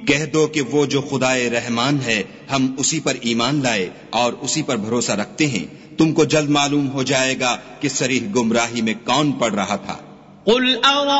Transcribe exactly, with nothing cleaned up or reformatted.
कह दो कि वो जो खुदाए रहमान है, हम उसी पर ईमान लाए और उसी पर भरोसा रखते हैं। तुमको जल्द मालूम हो जाएगा कि सरीह गुमराही में कौन पड़ रहा था।